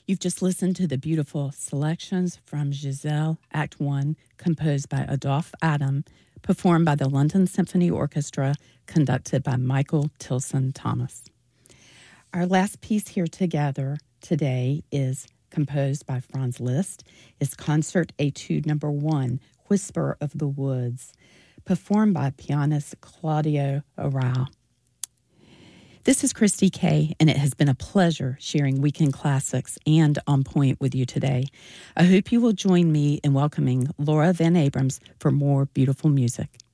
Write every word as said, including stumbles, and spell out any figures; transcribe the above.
You've just listened to the beautiful selections from Giselle, Act One, composed by Adolphe Adam, performed by the London Symphony Orchestra, conducted by Michael Tilson Thomas. Our last piece here together today is composed by Franz Liszt. It's Concert Etude Number One, Whisper of the Woods, performed by pianist Claudio Arrau. This is Christy Kay, and it has been a pleasure sharing Weekend Classics and On Point with you today. I hope you will join me in welcoming Laura Van Abrams for more beautiful music.